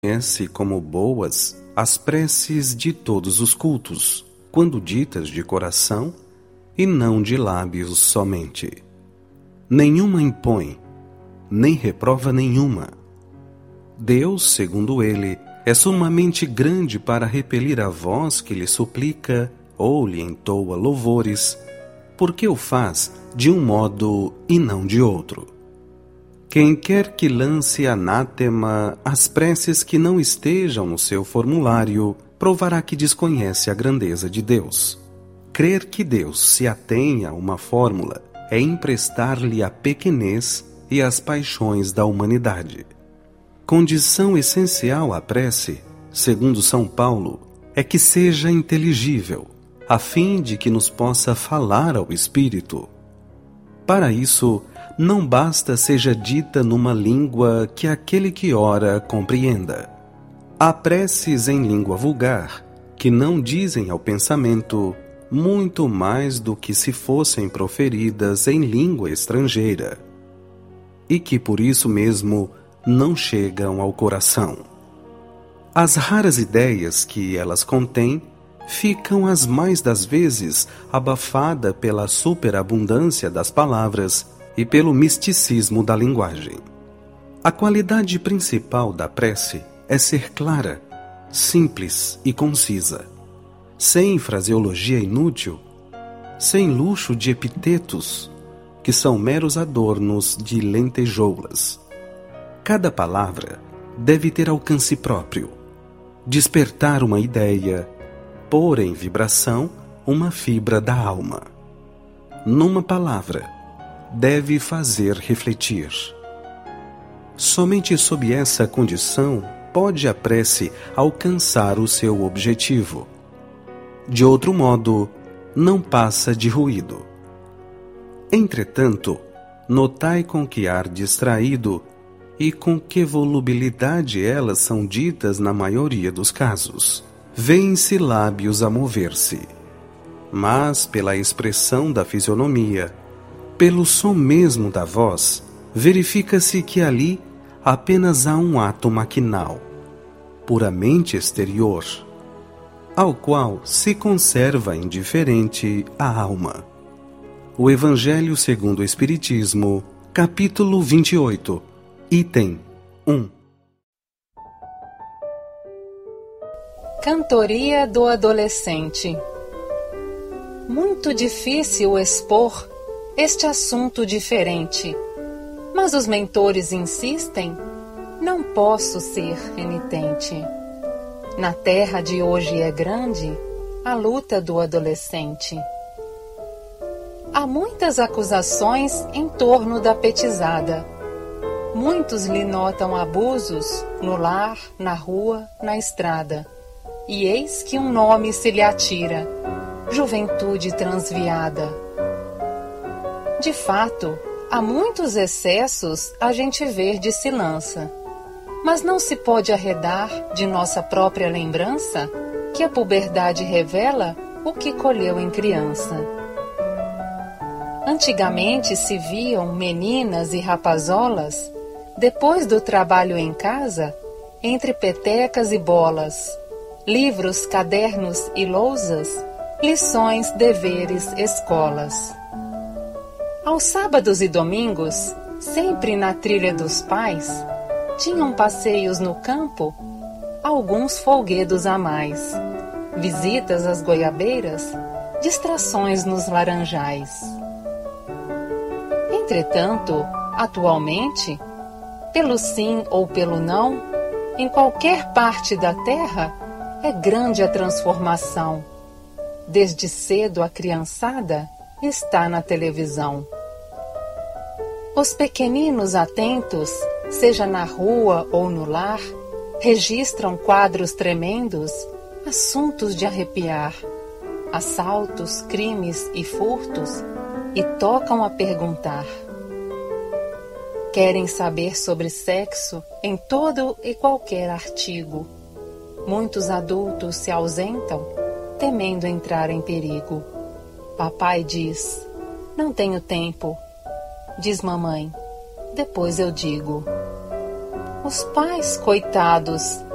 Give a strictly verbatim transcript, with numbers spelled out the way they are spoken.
Conhece como boas as preces de todos os cultos, quando ditas de coração e não de lábios somente. Nenhuma impõe, nem reprova nenhuma. Deus, segundo ele, é sumamente grande para repelir a voz que lhe suplica ou lhe entoa louvores, porque o faz de um modo e não de outro. Quem quer que lance anátema às preces que não estejam no seu formulário, provará que desconhece a grandeza de Deus. Crer que Deus se atenha a uma fórmula é emprestar-lhe a pequenez e as paixões da humanidade. Condição essencial à prece, segundo São Paulo, é que seja inteligível, a fim de que nos possa falar ao Espírito. Para isso, não basta seja dita numa língua que aquele que ora compreenda. Há preces em língua vulgar, que não dizem ao pensamento muito mais do que se fossem proferidas em língua estrangeira, e que por isso mesmo não chegam ao coração. As raras ideias que elas contêm ficam as mais das vezes abafadas pela superabundância das palavras e pelo misticismo da linguagem. A qualidade principal da prece é ser clara, simples e concisa, sem fraseologia inútil, sem luxo de epitetos, que são meros adornos de lentejoulas. Cada palavra deve ter alcance próprio, despertar uma ideia, pôr em vibração uma fibra da alma. Numa palavra, deve fazer refletir. Somente sob essa condição pode a prece alcançar o seu objetivo. De outro modo, não passa de ruído. Entretanto, notai com que ar distraído e com que volubilidade elas são ditas na maioria dos casos. Vêem-se lábios a mover-se, mas pela expressão da fisionomia, pelo som mesmo da voz, verifica-se que ali apenas há um ato maquinal, puramente exterior, ao qual se conserva indiferente a alma. O Evangelho segundo o Espiritismo, capítulo vinte e oito, item um. Cantoria do adolescente. Muito difícil expor este assunto diferente, mas os mentores insistem, não posso ser renitente. Na terra de hoje é grande a luta do adolescente. Há muitas acusações em torno da petizada. Muitos lhe notam abusos no lar, na rua, na estrada. E eis que um nome se lhe atira: juventude transviada. De fato, há muitos excessos a gente ver de se lança, mas não se pode arredar de nossa própria lembrança que a puberdade revela o que colheu em criança. Antigamente se viam meninas e rapazolas, depois do trabalho em casa, entre petecas e bolas, livros, cadernos e lousas, lições, deveres, escolas. Aos sábados e domingos, sempre na trilha dos pais, tinham passeios no campo, alguns folguedos a mais, visitas às goiabeiras, distrações nos laranjais. Entretanto, atualmente, pelo sim ou pelo não, em qualquer parte da terra, é grande a transformação. Desde cedo a criançada está na televisão. Os pequeninos atentos, seja na rua ou no lar, registram quadros tremendos, assuntos de arrepiar, assaltos, crimes e furtos, e tocam a perguntar. Querem saber sobre sexo em todo e qualquer artigo. Muitos adultos se ausentam, temendo entrar em perigo. Papai diz: não tenho tempo. Diz mamãe: depois eu digo. Os pais, coitados,